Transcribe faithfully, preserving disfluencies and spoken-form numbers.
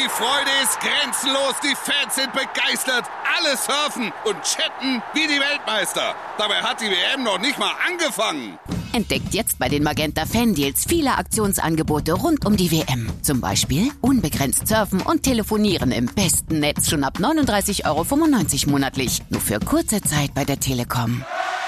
Die Freude ist grenzenlos, die Fans sind begeistert, alle surfen und chatten wie die Weltmeister. Dabei hat die W M noch nicht mal angefangen. Entdeckt jetzt bei den Magenta Fan-Deals viele Aktionsangebote rund um die W M. Zum Beispiel unbegrenzt surfen und telefonieren im besten Netz schon ab neununddreißig Euro fünfundneunzig monatlich. Nur für kurze Zeit bei der Telekom.